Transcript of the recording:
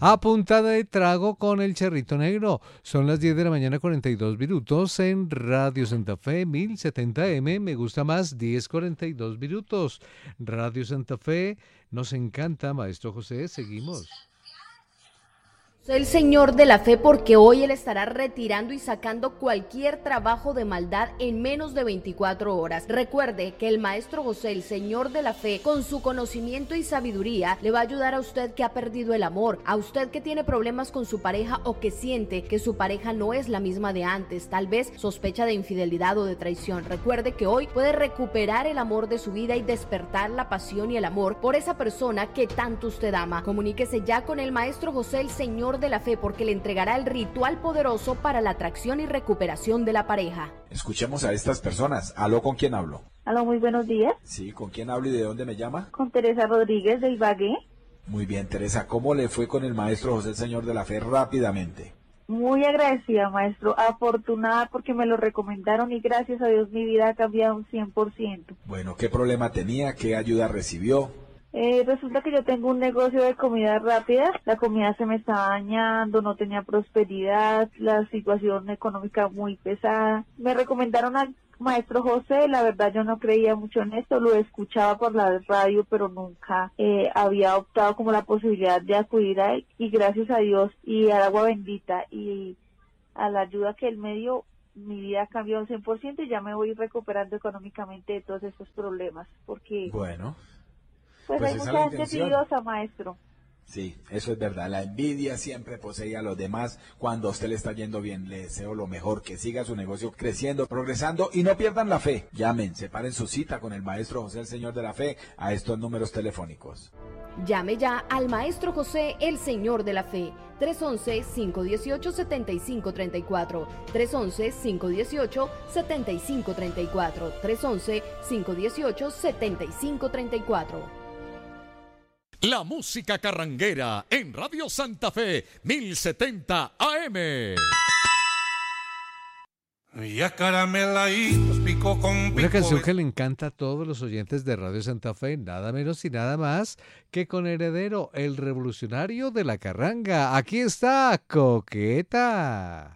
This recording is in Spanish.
A punta de trago con el Charrito Negro. Son las 10 de la mañana, 42 minutos en Radio Santa Fe, 1070M. Me gusta más, 10:42 minutos. Radio Santa Fe, nos encanta, Maestro José. Seguimos. El Señor de la Fe, porque hoy Él estará retirando y sacando cualquier trabajo de maldad en menos de 24 horas. Recuerde que el Maestro José, el Señor de la Fe, con su conocimiento y sabiduría, le va a ayudar a usted que ha perdido el amor, a usted que tiene problemas con su pareja o que siente que su pareja no es la misma de antes, tal vez sospecha de infidelidad o de traición. Recuerde que hoy puede recuperar el amor de su vida y despertar la pasión y el amor por esa persona que tanto usted ama. Comuníquese ya con el Maestro José, el Señor de la Fe, porque le entregará el ritual poderoso para la atracción y recuperación de la pareja. Escuchemos a estas personas. ¿Aló, con quién hablo? Aló, muy buenos días. Sí, ¿con quién hablo y de dónde me llama? Con Teresa Rodríguez de Ibagué. Muy bien, Teresa, ¿cómo le fue con el Maestro José, el Señor de la Fe, rápidamente? Muy agradecida, maestro, afortunada porque me lo recomendaron y gracias a Dios mi vida ha cambiado un 100%. Bueno, ¿qué problema tenía? ¿Qué ayuda recibió? Resulta que yo tengo un negocio de comida rápida, la comida se me estaba dañando, no tenía prosperidad, la situación económica muy pesada. Me recomendaron al maestro José, la verdad yo no creía mucho en esto, lo escuchaba por la radio, pero nunca había optado como la posibilidad de acudir a él, y gracias a Dios y al agua bendita y a la ayuda que él me dio, mi vida cambió al 100% y ya me voy recuperando económicamente de todos estos problemas, porque... Bueno... Pues hay mucha gente envidiosa, maestro. Sí, eso es verdad. La envidia siempre posee a los demás. Cuando a usted le está yendo bien, le deseo lo mejor, que siga su negocio creciendo, progresando y no pierdan la fe. Llamen, separen su cita con el Maestro José, el Señor de la Fe, a estos números telefónicos. Llame ya al Maestro José, el Señor de la Fe, 311-518-7534, 311-518-7534, 311-518-7534. La música carranguera en Radio Santa Fe, 1070 AM. Una canción que le encanta a todos los oyentes de Radio Santa Fe, nada menos y nada más que con Heredero, el revolucionario de la carranga. Aquí está, Coqueta.